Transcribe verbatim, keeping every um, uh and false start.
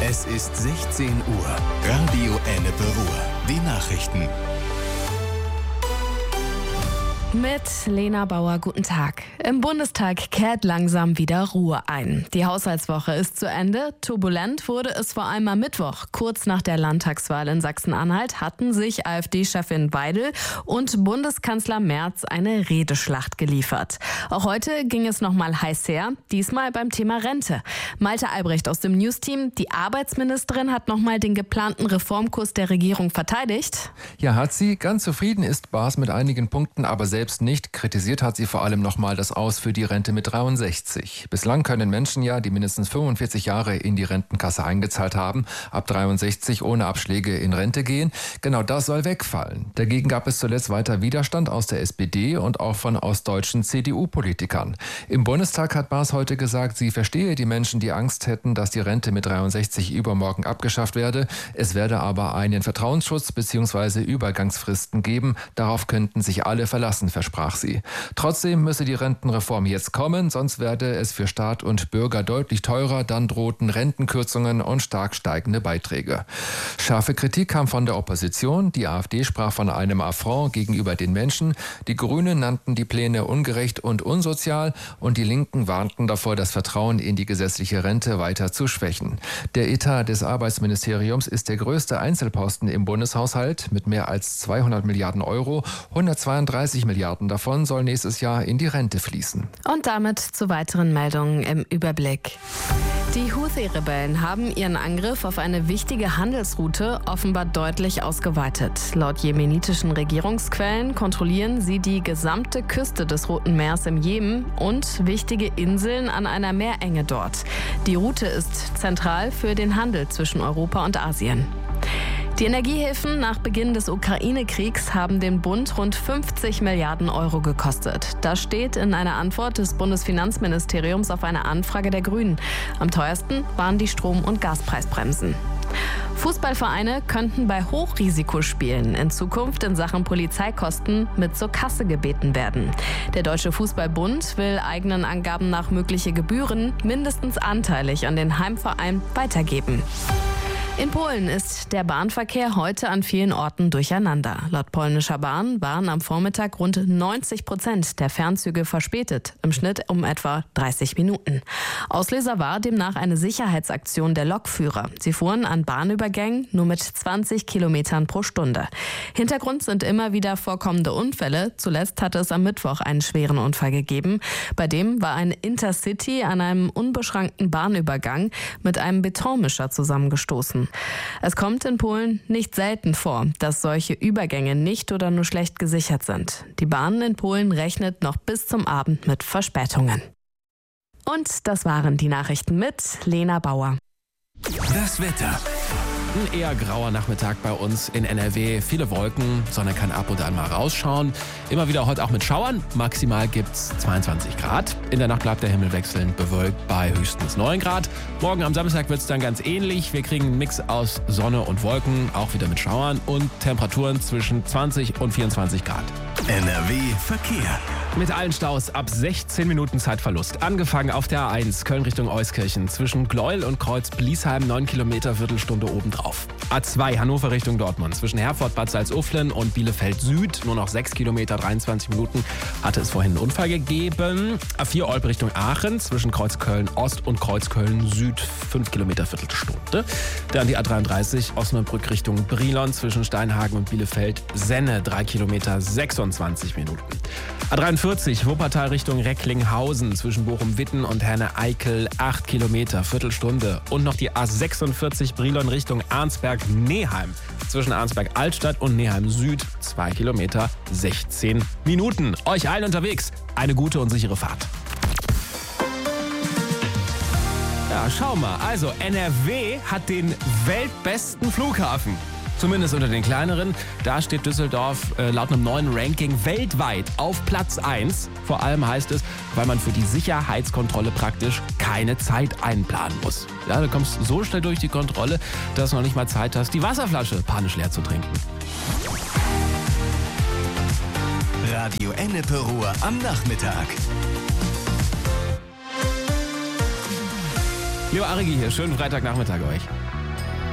Es ist sechzehn Uhr. Radio Ennepe Ruhr. Die Nachrichten. Mit Lena Bauer, guten Tag. Im Bundestag kehrt langsam wieder Ruhe ein. Die Haushaltswoche ist zu Ende. Turbulent wurde es vor allem am Mittwoch. Kurz nach der Landtagswahl in Sachsen-Anhalt hatten sich AfD-Chefin Weidel und Bundeskanzler Merz eine Redeschlacht geliefert. Auch heute ging es nochmal heiß her, diesmal beim Thema Rente. Malte Albrecht aus dem News-Team, die Arbeitsministerin hat nochmal den geplanten Reformkurs der Regierung verteidigt. Ja, hat sie. Ganz zufrieden ist Baas mit einigen Punkten, aber selbst nicht. Kritisiert hat sie vor allem nochmal das Aus für die Rente mit dreiundsechzig. Bislang können Menschen ja, die mindestens fünfundvierzig Jahre in die Rentenkasse eingezahlt haben, ab dreiundsechzig ohne Abschläge in Rente gehen. Genau das soll wegfallen. Dagegen gab es zuletzt weiter Widerstand aus der S P D und auch von ostdeutschen C D U-Politikern. Im Bundestag hat Baas heute gesagt, sie verstehe die Menschen, die Angst hätten, dass die Rente mit dreiundsechzig übermorgen abgeschafft werde. Es werde aber einen Vertrauensschutz bzw. Übergangsfristen geben. Darauf könnten sich alle verlassen, versprach sie. Trotzdem müsse die Rentenreform jetzt kommen, sonst werde es für Staat und Bürger deutlich teurer, dann drohten Rentenkürzungen und stark steigende Beiträge. Scharfe Kritik kam von der Opposition, die AfD sprach von einem Affront gegenüber den Menschen, die Grünen nannten die Pläne ungerecht und unsozial und die Linken warnten davor, das Vertrauen in die gesetzliche Rente weiter zu schwächen. Der Etat des Arbeitsministeriums ist der größte Einzelposten im Bundeshaushalt mit mehr als zweihundert Milliarden Euro, hundertzweiunddreißig Milliarden davon soll nächstes Jahr in die Rente fließen. Und damit zu weiteren Meldungen im Überblick. Die Houthi-Rebellen haben ihren Angriff auf eine wichtige Handelsroute offenbar deutlich ausgeweitet. Laut jemenitischen Regierungsquellen kontrollieren sie die gesamte Küste des Roten Meers im Jemen und wichtige Inseln an einer Meerenge dort. Die Route ist zentral für den Handel zwischen Europa und Asien. Die Energiehilfen nach Beginn des Ukraine-Kriegs haben den Bund rund fünfzig Milliarden Euro gekostet. Das steht in einer Antwort des Bundesfinanzministeriums auf eine Anfrage der Grünen. Am teuersten waren die Strom- und Gaspreisbremsen. Fußballvereine könnten bei Hochrisikospielen in Zukunft in Sachen Polizeikosten mit zur Kasse gebeten werden. Der Deutsche Fußballbund will eigenen Angaben nach mögliche Gebühren mindestens anteilig an den Heimverein weitergeben. In Polen ist der Bahnverkehr heute an vielen Orten durcheinander. Laut polnischer Bahn waren am Vormittag rund neunzig Prozent der Fernzüge verspätet, im Schnitt um etwa dreißig Minuten. Auslöser war demnach eine Sicherheitsaktion der Lokführer. Sie fuhren an Bahnübergängen nur mit zwanzig Kilometern pro Stunde. Hintergrund sind immer wieder vorkommende Unfälle. Zuletzt hatte es am Mittwoch einen schweren Unfall gegeben. Bei dem war ein Intercity an einem unbeschrankten Bahnübergang mit einem Betonmischer zusammengestoßen. Es kommt in Polen nicht selten vor, dass solche Übergänge nicht oder nur schlecht gesichert sind. Die Bahn in Polen rechnet noch bis zum Abend mit Verspätungen. Und das waren die Nachrichten mit Lena Bauer. Das Wetter. Ein eher grauer Nachmittag bei uns in N R W. Viele Wolken, Sonne kann ab und an mal rausschauen. Immer wieder heute auch mit Schauern. Maximal gibt's zweiundzwanzig Grad. In der Nacht bleibt der Himmel wechselnd bewölkt bei höchstens neun Grad. Morgen am Samstag wird's dann ganz ähnlich. Wir kriegen einen Mix aus Sonne und Wolken, auch wieder mit Schauern und Temperaturen zwischen zwanzig und vierundzwanzig Grad. N R W Verkehr. Mit allen Staus ab sechzehn Minuten Zeitverlust. Angefangen auf der A eins Köln Richtung Euskirchen. Zwischen Gleuel und Kreuz-Bliesheim neun Kilometer, Viertelstunde obendrauf. A zwei Hannover Richtung Dortmund. Zwischen Herford, Bad Salzuflen und Bielefeld Süd. Nur noch sechs Kilometer, dreiundzwanzig Minuten. Hatte es vorhin einen Unfall gegeben. A vier Olpe Richtung Aachen. Zwischen Kreuzköln Ost und Kreuzköln Süd. fünf Kilometer, Viertelstunde. Dann die A dreiunddreißig Osnabrück Richtung Brilon. Zwischen Steinhagen und Bielefeld Senne. drei Kilometer, sechsundzwanzig Minuten. A dreiundvierzig Wuppertal Richtung Recklinghausen. Zwischen Bochum-Witten und Herne-Eickel acht Kilometer, Viertelstunde. Und noch die A sechsundvierzig Brilon Richtung Arnsberg-Neheim. Zwischen Arnsberg-Altstadt und Neheim Süd zwei Kilometer, sechzehn Minuten. Euch allen unterwegs eine gute und sichere Fahrt. Ja, schau mal. Also N R W hat den weltbesten Flughafen. Zumindest unter den kleineren. Da steht Düsseldorf äh, laut einem neuen Ranking weltweit auf Platz eins. Vor allem heißt es, weil man für die Sicherheitskontrolle praktisch keine Zeit einplanen muss. Ja, du kommst so schnell durch die Kontrolle, dass du noch nicht mal Zeit hast, die Wasserflasche panisch leer zu trinken. Radio Ennepe Ruhr am Nachmittag. Leo Arigi hier, schönen Freitagnachmittag euch.